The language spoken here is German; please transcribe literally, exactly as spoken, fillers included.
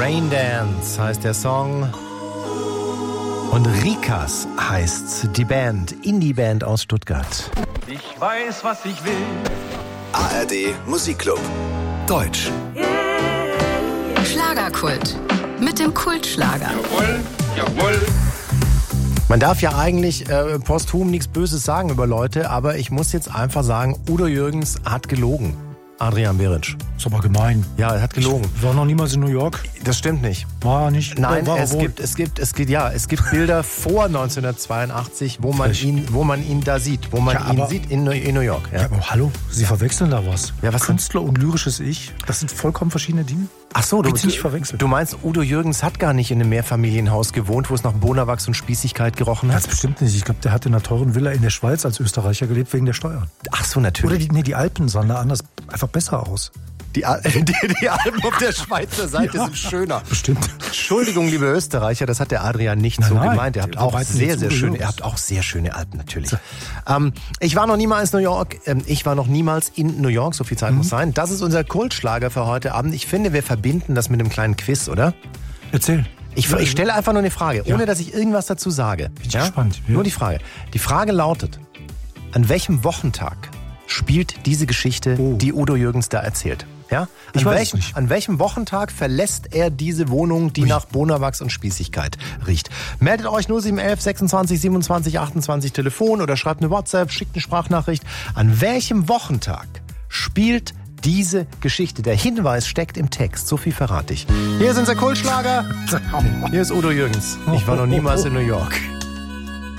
Raindance heißt der Song. Und Rikas heißt die Band, Indie-Band aus Stuttgart. Ich weiß, was ich will. A R D Musikclub. Deutsch. Schlagerkult. Mit dem Kultschlager. Jawohl, jawohl. Man darf ja eigentlich äh, posthum nichts Böses sagen über Leute, aber ich muss jetzt einfach sagen, Udo Jürgens hat gelogen. Adrian Beric. Ist aber gemein. Ja, er hat gelogen. Ich war noch niemals in New York. Das stimmt nicht. War er nicht? Nein, war er es wohl. gibt, es gibt, es gibt, ja, es gibt Bilder vor neunzehnhundertzweiundachtzig, wo man Frech. ihn, wo man ihn da sieht, wo man Ja, ihn aber- sieht in, in New York. Ja. Ja, aber hallo, Sie verwechseln da was. Ja, was denn? Künstler und lyrisches Ich, das sind vollkommen verschiedene Dinge. Ach so, du, Bitte nicht verwechseln. du meinst, Udo Jürgens hat gar nicht in einem Mehrfamilienhaus gewohnt, wo es nach Bonawachs und Spießigkeit gerochen Das hat? bestimmt nicht. Ich glaube, der hat in einer teuren Villa in der Schweiz als Österreicher gelebt wegen der Steuern. Ach so, Oder natürlich. die, nee, die Alpen sahen da anders einfach besser aus. Die, Al- die, die Alpen auf der Schweizer Seite Ja. sind schöner. Bestimmt. Entschuldigung, liebe Österreicher, das hat der Adrian nicht Nein, so nein, gemeint. Ihr habt wir auch bereiten sehr, jetzt sehr Udo schöne, Jürgens. ihr habt auch sehr schöne Alpen natürlich. Ähm, ich war noch niemals in New York. Ähm, ich war noch niemals in New York. So viel Zeit Mhm. muss sein. Das ist unser Kultschlager für heute Abend. Ich finde, wir verbinden das mit einem kleinen Quiz, oder? Erzähl. Ich, ich stelle einfach nur eine Frage, Ja. ohne dass ich irgendwas dazu sage. Bin ich gespannt, ja. Nur die Frage. Die Frage lautet, an welchem Wochentag spielt diese Geschichte, Oh. die Udo Jürgens da erzählt? Ja? An, Ich weiß es welchem, nicht. an welchem Wochentag verlässt er diese Wohnung, die Ui. nach Bonawachs und Spießigkeit riecht? Meldet euch null sieben elf sechsundzwanzig siebenundzwanzig achtundzwanzig Telefon oder schreibt eine WhatsApp, schickt eine Sprachnachricht. An welchem Wochentag spielt diese Geschichte? Der Hinweis steckt im Text, so viel verrate ich. Hier ist unser Kultschlager. Hier ist Udo Jürgens. Ich war noch niemals in New York.